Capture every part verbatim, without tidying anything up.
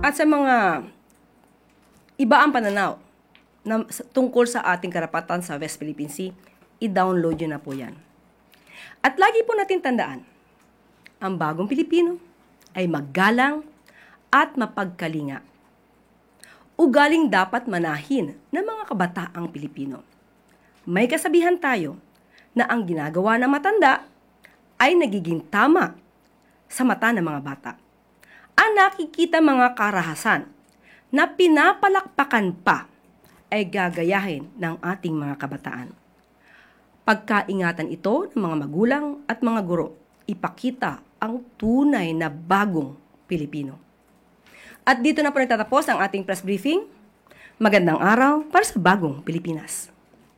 at sa mga iba ang pananaw na tungkol sa ating karapatan sa West Philippine Sea, i-download nyo na po yan. At lagi po natin tandaan, ang bagong Pilipino ay maggalang at mapagkalinga. Ugaling dapat manahin ng mga kabataang Pilipino. May kasabihan tayo na ang ginagawa ng matanda ay nagiging tama sa mata ng mga bata. Ang nakikita mga karahasan na pinapalakpakan pa ay gagayahin ng ating mga kabataan. Pagkaingatan ito ng mga magulang at mga guro, ipakita ang tunay na bagong Pilipino. At dito na po nagtatapos ang ating press briefing. Magandang araw para sa bagong Pilipinas.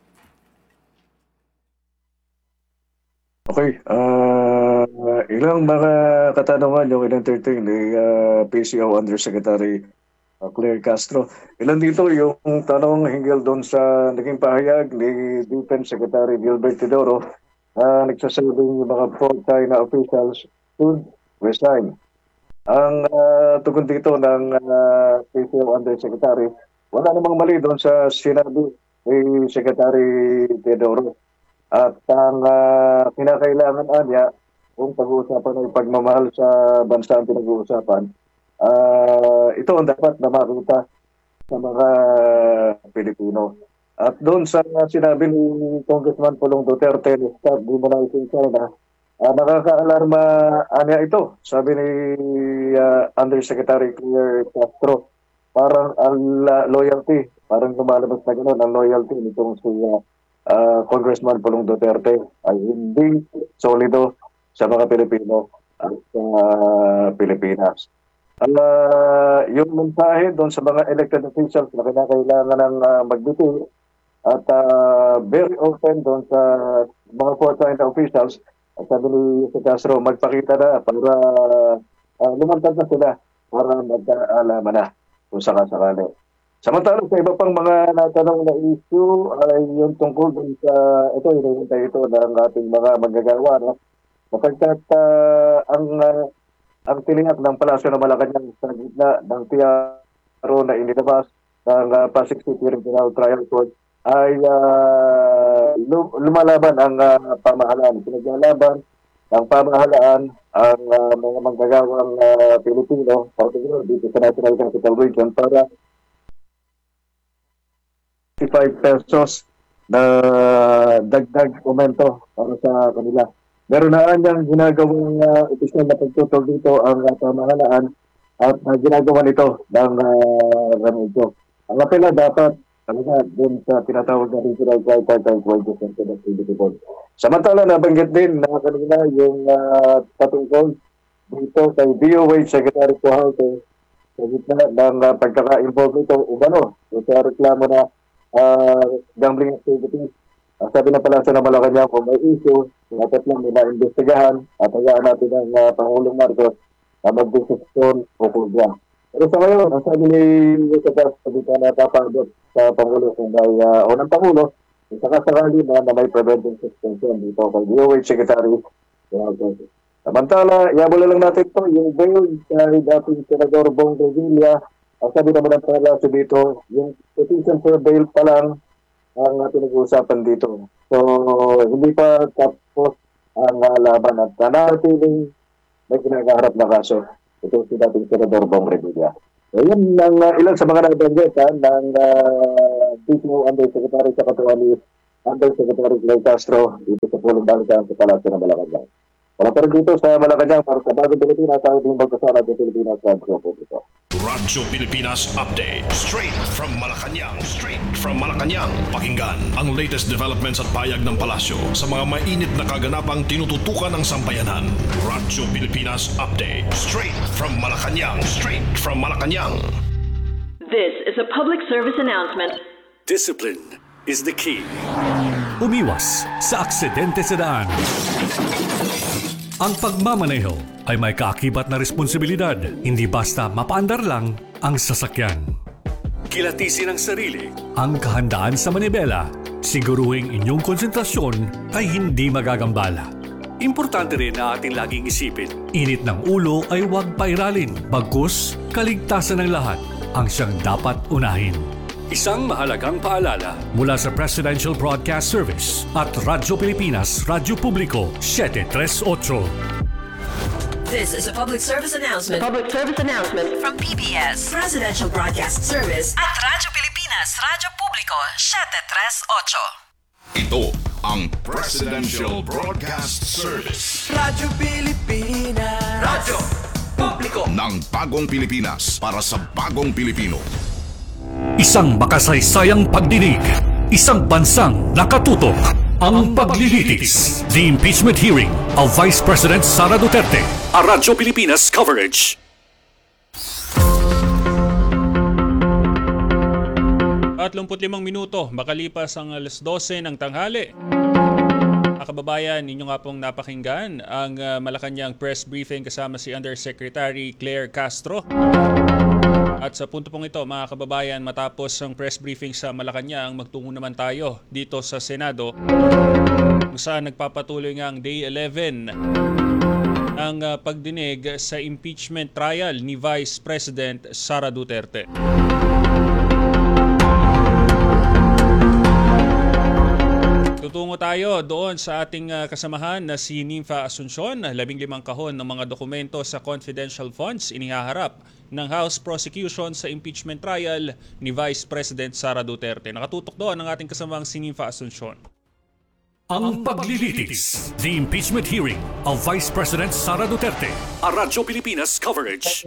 Okay, uh, ilang mga katanungan yung in-entertain ni uh, P C O Undersecretary uh, Claire Castro. Ilan dito yung tanong hinggil doon sa naging pahayag ni Defense Secretary Gilbert Teodoro na uh, nagsasabing yung mga full-time na officials should resign. Ang uh, tugon dito ng uh, P C O Undersecretary, wala namang mali doon sa sinabi ni Secretary Teodoro. At ang uh, kinakailangan niya, kung pag-uusapan ay pagmamahal sa bansa ang pinag-uusapan, uh, ito ang dapat na makita sa mga Pilipino. At doon sa sinabi ni Congressman Pulong Duterte, Stop Demonizing China, uh, nakaka-alarma niya ito, sabi ni uh, Undersecretary Claire Castro. Parang ang uh, loyalty, parang lumalabas na gano'n, ang loyalty nitong si uh, Uh, Congressman Pulong Duterte ay hindi solido sa mga Pilipino at sa uh, Pilipinas. Uh, yung mensahe doon sa mga elected officials na kinakailangan ng uh, magbiti at uh, very open doon sa mga full-time officials at sabi ni Mister Castro, magpakita na para uh, lumantad na sila para magkaalaman na kung sakasakali. Samantalang sa iba pang mga natanong na issue ay yung tungkol dun sa, ito, hinihintay ito ng ating mga manggagawa, no? Sapagkat uh, ang, uh, ang tiniyak ng Palasyo ng Malacanang sa gitna ng T R O na inilabas ng uh, Pasig City Regional Trial Court ay uh, lumalaban ang uh, pamahalaan. Pinaglalaban ng pamahalaan ang uh, mga manggagawang uh, Pilipino, particular dito sa National Capital Region, para fifty-five pesos na dagdag komento para sa kanila. Meron na niyang ginagawang uh, opisyal na pagtutol dito ang uh, pamahalaan at uh, ginagawa nito ng uh, remedyo. Ang apela dapat talaga dun sa tinatawag na Regional Tripartite Working Center Activity Board. Samantala, nabanggit din na kanina yung uh, patungkol dito kay D O H Secretary Pujalte sa gitna ng uh, pagkaka-involve nito umano sa reklamo na Uh, gambling activities. Uh, sabi na pala sa Malacanang, kung may issue, dapat lang nila investigahan at hayaan natin ang uh, Pangulong Marcos na mag-desisyon o kudya. Pero sa ngayon, ang sabi ni Yucatán, sabi ka na papagod sa Pangulo kung may uh, unang Pangulo, saka sakali na na may preventive suspension dito kay D O H Secretary. Samantala, iabula lang natin ito, yung bail kay dating Senador Bong Revilla. Ang sabi naman ng Palasyo dito, yung petition for bail pa lang ang uh, pinag-uusapan dito. So, hindi pa tapos ang uh, laban at nanatiling may kinakaharap na kaso. Ito si dating Senador Bong Revilla. So, yun ang uh, ilan sa mga nabanggit ng uh, P C O Undersecretary sa Katuan ni Undersecretary Claire Castro dito sa Pulong Balikan sa Palasyo ng Malacanang. Wala pa rin dito sa Malacanang para sa bagong Pilipinas, tayo din magkasara sa Pilipinas sa dito. Radyo Pilipinas Update. Straight from Malacanang. Straight from Malacanang. Pakinggan ang latest developments at payag ng Palasyo sa mga mainit na kaganapang tinututukan ng sambayanan. Radyo Pilipinas Update. Straight from Malacanang. Straight from Malacanang. This is a public service announcement. Discipline is the key. Umiwas sa aksidente sa daan. Ang pagmamaneho ay may kaakibat na responsibilidad, hindi basta mapaandar lang ang sasakyan. Kilatisin ang sarili. Ang kahandaan sa manibela, siguruhing inyong konsentrasyon ay hindi magagambala. Importante rin na ating laging isipin. Init ng ulo ay huwag pairalin. Bagkus, kaligtasan ng lahat ang siyang dapat unahin. Isang mahalagang paalala. Mula sa Presidential Broadcast Service at Radyo Pilipinas, Radyo Publiko, seven three eight. This is a public service announcement Public service announcement. from P B S Presidential Broadcast Service at Radyo Pilipinas, Radyo Publiko, seven three eight. Ito ang Presidential Broadcast Service Radyo Pilipinas. Radyo Publiko. ng Bagong Pilipinas para sa Bagong Pilipino. Isang makasaysayang pagdinig, isang bansang nakatutok. Ang paglilitis, the impeachment hearing of Vice President Sara Duterte. A Radyo Pilipinas coverage. tatlumpu't limang minuto makalipas ang alas dose ng tanghali. Mga kababayan, ninyo nga pong napakinggan ang uh, Malacanang press briefing kasama si Undersecretary Claire Castro. At sa punto pong ito, mga kababayan, matapos ang press briefing sa Malacanang, magtungo naman tayo dito sa Senado kung saan nagpapatuloy nga ang Day eleven ang uh, pagdinig sa impeachment trial ni Vice President Sara Duterte. Tutungo tayo doon sa ating uh, kasamahan na si Nympha Asuncion. labing limang kahon ng mga dokumento sa confidential funds inihaharap ng House Prosecution sa impeachment trial ni Vice President Sara Duterte. Nakatutok doon ang ating kasamang si Nympha Asuncion. Ang paglilitis, the impeachment hearing of Vice President Sara Duterte. A Radyo Pilipinas coverage.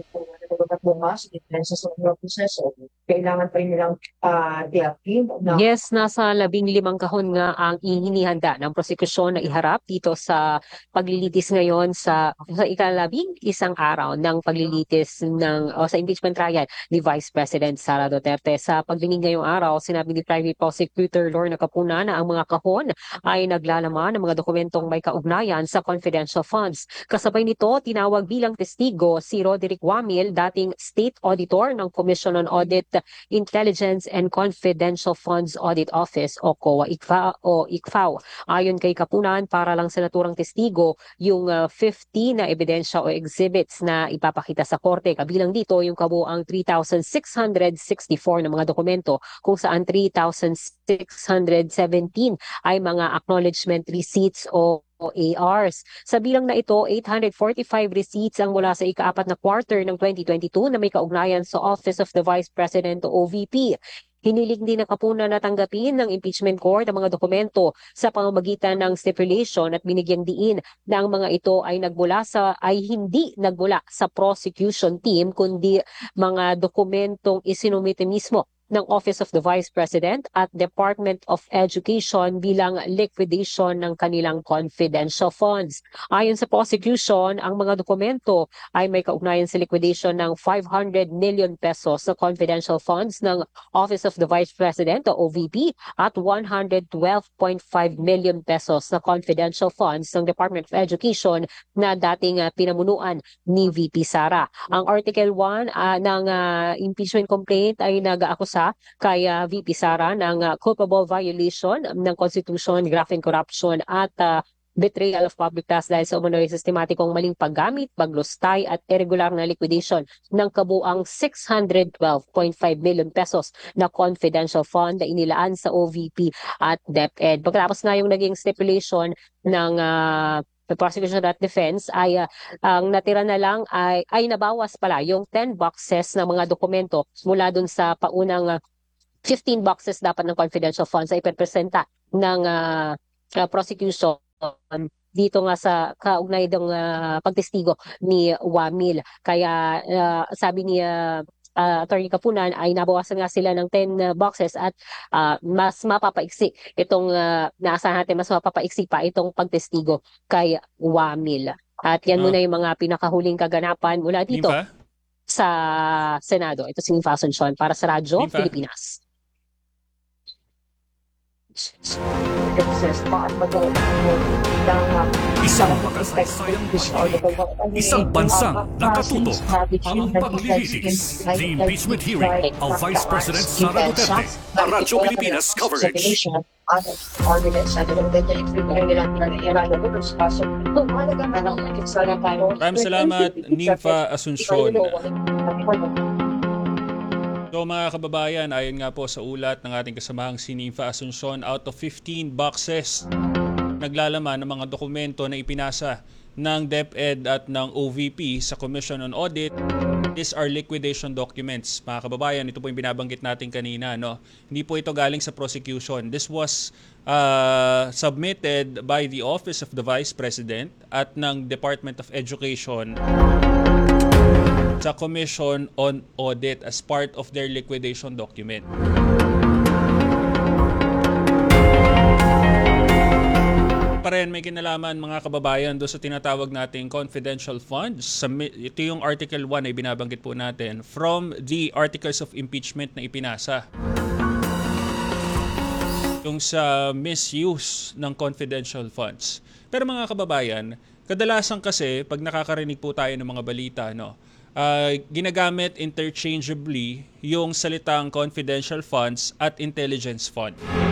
Bukas, depensa sa mga proseso, kailangan pa rin nilang uh, i-appeal na... Yes, nasa labing limang kahon nga ang ihinihanda ng prosekusyon na iharap dito sa paglilitis ngayon sa, sa ikalabing isang araw ng paglilitis ng, o sa impeachment trial ni Vice President Sara Duterte. Sa pagdinig ngayong araw, sinabi ni Private Prosecutor Lorna Capuna na ang mga kahon ay naglalaman ng mga dokumentong may kaugnayan sa confidential funds. Kasabay nito, tinawag bilang testigo si Roderick Wamil, dating State Auditor ng Commission on Audit, Intelligence and Confidential Funds Audit Office o C O A I C F A o I C F A O. Ayon kay Kapunan, para lang sa naturang testigo yung uh, fifty na ebidensya o exhibits na ipapakita sa korte. Kabilang dito yung kabuang three thousand six hundred sixty-four na mga dokumento kung saan three thousand six hundred seventeen ay mga acknowledgement receipts o o A Rs. Sa bilang na ito, eight hundred forty-five receipts ang mula sa ikaapat na quarter ng twenty twenty-two na may kaugnayan sa Office of the Vice President o O V P. Hiniling din ng Kapuna na tanggapin ng impeachment court ang mga dokumento sa pamamagitan ng stipulation at binigyang diin na ang mga ito ay nagmula sa ay hindi nagmula sa prosecution team kundi mga dokumentong isinumite mismo ng Office of the Vice President at Department of Education bilang liquidation ng kanilang confidential funds. Ayon sa prosecution, ang mga dokumento ay may kaugnayan sa liquidation ng five hundred million pesos na confidential funds ng Office of the Vice President o O V P at one hundred twelve point five million pesos na confidential funds ng Department of Education na dating uh, pinamunuan ni V P Sara. Ang Article one uh, ng uh, impeachment complaint ay nag-aakusa kay uh, V P Sara ng uh, culpable violation ng Constitution, graft corruption at uh, betrayal of public trust dahil sa umano'y sistematikong maling paggamit, paglustay at irregular na liquidation ng kabuang six hundred twelve point five million pesos na confidential fund na inilaan sa O V P at DepEd. Pagkatapos nga yung naging stipulation ng uh, the prosecution at defense ay uh, ang natira na lang ay, ay nabawas pala yung ten boxes ng mga dokumento mula dun sa paunang uh, fifteen boxes dapat ng confidential funds ay ipepresenta ng uh, uh, prosecution dito nga sa kaugnay ng uh, pagtestigo ni Wamil. Kaya uh, sabi ni uh, uh, Attorney Kapunan ay nabawasan nga sila ng ten uh, boxes at uh, mas mapapaiksi itong uh, naasahan natin mas mapapaiksi pa itong pagtestigo kay Wamil. At yan uh, muna yung mga pinakahuling kaganapan mula dito Nympha? Sa Senado. Ito si Nympha Asuncion para sa Radyo Nympha? Pilipinas. Isang makasaysayang pagdinig, isang bansang nakatutok. Ang paglilitis, the impeachment hearing of Vice President Sara Duterte. A Radyo Pilipinas coverage. other arguments na doon din yung figure nila na Irano Rivers. So, ito, mahalaga na lang sana tayo. Maraming salamat, Nympha Asuncion. So mga kababayan, ayon nga po sa ulat ng ating kasamahang si Nympha Asuncion, out of fifteen boxes naglalaman ng mga dokumento na ipinasa ng DepEd at ng O V P sa Commission on Audit. These are liquidation documents. Mga kababayan, ito po yung binabanggit natin kanina. No? Hindi po ito galing sa prosecution. This was uh, submitted by the Office of the Vice President at ng Department of Education sa Commission on Audit as part of their liquidation document. Pa rin may kinalaman mga kababayan doon sa tinatawag nating confidential funds. Ito yung Article one ay binabanggit po natin from the Articles of Impeachment na ipinasa. Yung sa misuse ng confidential funds. Pero mga kababayan, kadalasan kasi pag nakakarinig po tayo ng mga balita, no, uh, ginagamit interchangeably yung salitang confidential funds at intelligence fund.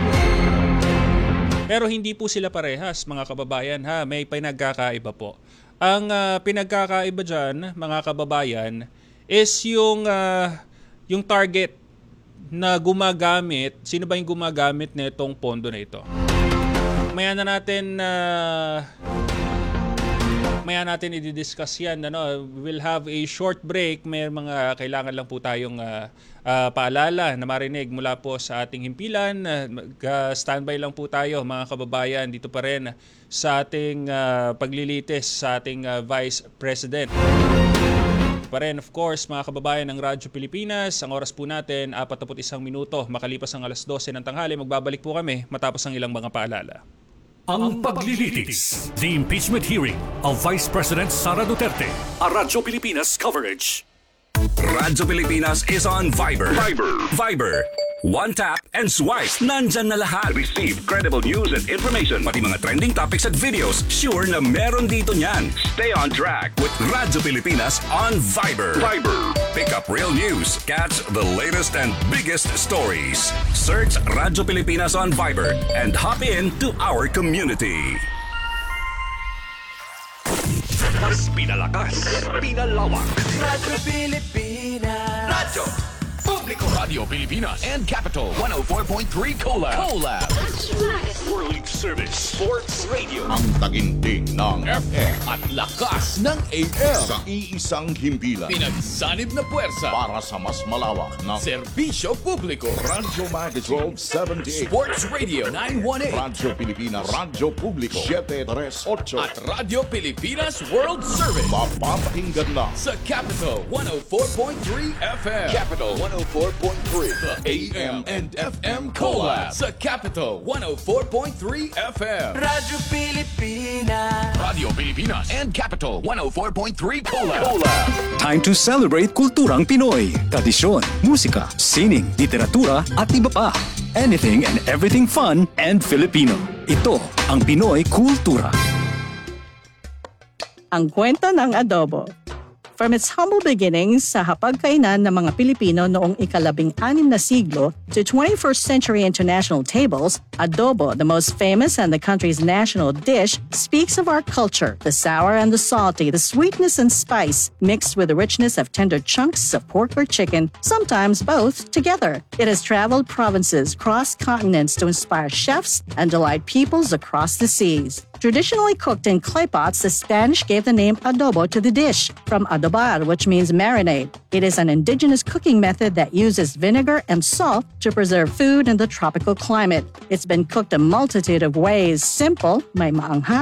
Pero hindi po sila parehas, mga kababayan, ha? May pinagkakaiba po. Ang uh, pinagkakaiba dyan, mga kababayan, is yung, uh, yung target na gumagamit. Sino ba yung gumagamit nitong pondo na ito? Maya na natin uh, maya natin i-discuss yan. Ano? We'll have a short break. May mga kailangan lang po tayong uh, uh, paalala na marinig mula po sa ating himpilan. Uh, standby lang po tayo mga kababayan dito pa rin sa ating uh, paglilitis sa ating uh, Vice President. Pa rin, of course, mga kababayan ng Radyo Pilipinas, ang oras po natin, apat na isang minuto. Makalipas ang alas dose ng tanghali, magbabalik po kami matapos ang ilang mga paalala. Ang paglilitis, the impeachment hearing of Vice President Sara Duterte. A Radyo Pilipinas coverage. Radyo Pilipinas is on Viber. Viber. Viber. One tap and swipe. Nandyan na lahat. Receive credible news and information. Pati mga trending topics at videos. Sure na meron dito niyan. Stay on track with Radyo Pilipinas on Viber. Viber. Pick up real news. Catch the latest and biggest stories. Search Radyo Pilipinas on Viber and hop in to our community. Mas pinalakas, pinalawak. Radyo Pilipinas. Radyo Publiko. Radio Pilipinas and Capital one oh four point three Collab. Collab. World Service Sports Radio. Ang taginting ng F M at lakas ng A M. Sa iisang himpilan. Pinagsanib na puwersa para sa mas malawak na serbisyo publiko. Radyo Mag twelve seventy-eight. Sports Radio nine eighteen. Radyo Pilipinas. Radyo Publiko seven thirty-eight. At Radio Pilipinas World Service. Mapapakinggan na sa Capital one oh four point three F M. Capital one oh four point three. The A M and F M Collab sa Capital one oh four point three F M. Radyo Pilipinas. Radio Pilipinas and Capital one oh four point three Collab. Collab. Time to celebrate kulturang Pinoy. Tradisyon, musika, sining, literatura at iba pa. Anything and everything fun and Filipino. Ito ang Pinoy Kultura. Ang kwento ng adobo. From its humble beginnings sa hapagkainan ng mga Pilipino noong ikalabing-anim na siglo to twenty-first century international tables, adobo, the most famous and the country's national dish, speaks of our culture, the sour and the salty, the sweetness and spice, mixed with the richness of tender chunks of pork or chicken, sometimes both together. It has traveled provinces, crossed continents to inspire chefs and delight peoples across the seas. Traditionally cooked in clay pots, the Spanish gave the name adobo to the dish, from adobar, which means marinade. It is an indigenous cooking method that uses vinegar and salt to preserve food in the tropical climate. It's been cooked a multitude of ways. Simple, may maanghang,